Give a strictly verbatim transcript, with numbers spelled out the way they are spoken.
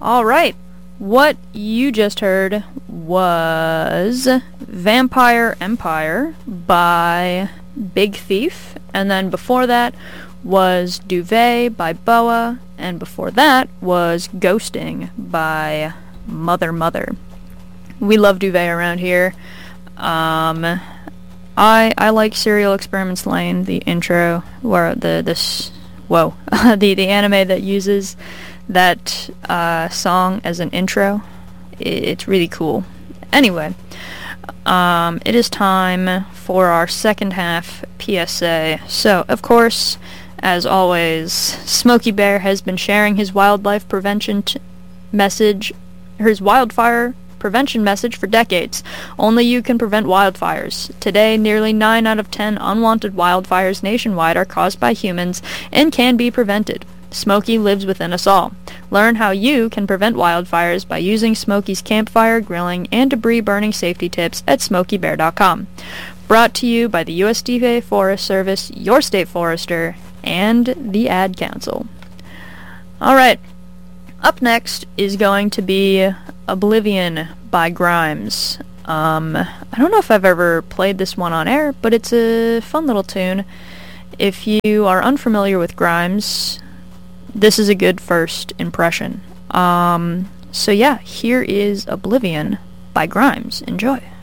Alright, what you just heard was Vampire Empire by Big Thief, and then before that was Duvet by Boa, and before that was Ghosting by Mother Mother. We love Duvet around here. Um, I I like Serial Experiments Lane, the intro, where the this whoa the the anime that uses that uh, song as an intro. It's really cool. Anyway, um, it is time for our second half P S A. So, of course, as always, Smokey Bear has been sharing his wildlife prevention t- message, his wildfire prevention message for decades. Only you can prevent wildfires. Today, nearly nine out of ten unwanted wildfires nationwide are caused by humans and can be prevented. Smokey lives within us all. Learn how you can prevent wildfires by using Smokey's campfire, grilling, and debris burning safety tips at smokey bear dot com. Brought to you by the U S D A Forest Service, your state forester, and the Ad Council. Alright, up next is going to be Oblivion by Grimes. Um, I don't know if I've ever played this one on air, but it's a fun little tune. If you are unfamiliar with Grimes, this is a good first impression. Um, so yeah, here is Oblivion by Grimes. Enjoy.